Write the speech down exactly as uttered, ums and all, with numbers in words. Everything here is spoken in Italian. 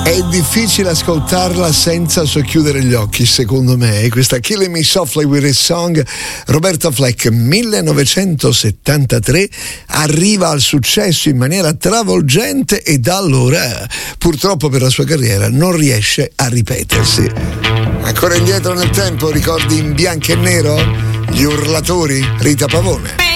È difficile ascoltarla senza socchiudere gli occhi, secondo me. Questa Killing Me Softly with His Song, Roberta Fleck, millenovecentosettantatré, arriva al successo in maniera travolgente e da allora, purtroppo per la sua carriera, non riesce a ripetersi. Ancora indietro nel tempo, ricordi in bianco e nero? Gli urlatori, Rita Pavone.